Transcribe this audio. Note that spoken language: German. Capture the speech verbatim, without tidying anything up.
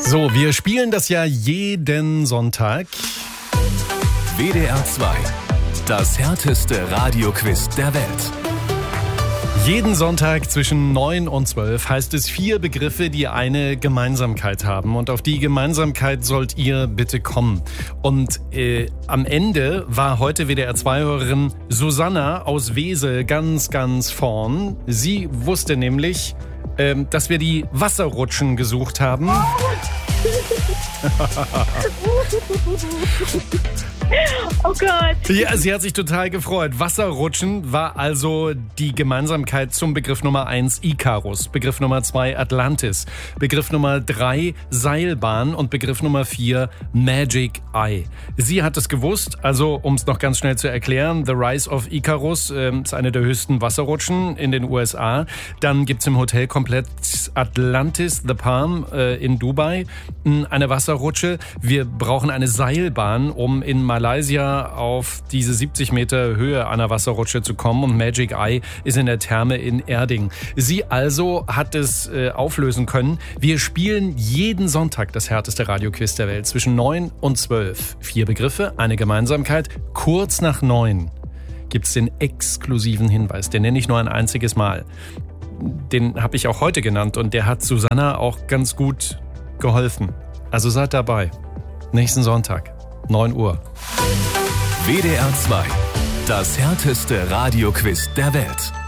So, wir spielen das ja jeden Sonntag. W D R zwei, das härteste Radioquiz der Welt. Jeden Sonntag zwischen neun und zwölf heißt es vier Begriffe, die eine Gemeinsamkeit haben. Und auf die Gemeinsamkeit sollt ihr bitte kommen. Und äh, am Ende war heute W D R zwei-Hörerin Susanna aus Wesel ganz, ganz vorn. Sie wusste nämlich, ähm, dass wir die Wasserrutschen gesucht haben. Oh Gott. Ja, sie hat sich total gefreut. Wasserrutschen war also die Gemeinsamkeit zum Begriff Nummer eins Icarus, Begriff Nummer zwei Atlantis, Begriff Nummer drei Seilbahn und Begriff Nummer vier Magic Eye. Sie hat es gewusst, also um es noch ganz schnell zu erklären, The Rise of Icarus äh, ist eine der höchsten Wasserrutschen in den U S A. Dann gibt's im Hotelkomplex Atlantis The Palm äh, in Dubai eine Wasserrutsche. Wir brauchen eine Seilbahn, um in Malaysia auf diese siebzig Meter Höhe einer Wasserrutsche zu kommen, und Magic Eye ist in der Therme in Erding. Sie also hat es äh, auflösen können. Wir spielen jeden Sonntag das härteste Radioquiz der Welt zwischen neun und zwölf. Vier Begriffe, eine Gemeinsamkeit. Kurz nach neun gibt es den exklusiven Hinweis, den nenne ich nur ein einziges Mal. Den habe ich auch heute genannt und der hat Susanna auch ganz gut geholfen. Also seid dabei. Nächsten Sonntag, neun Uhr. W D R zwei, das härteste Radioquiz der Welt.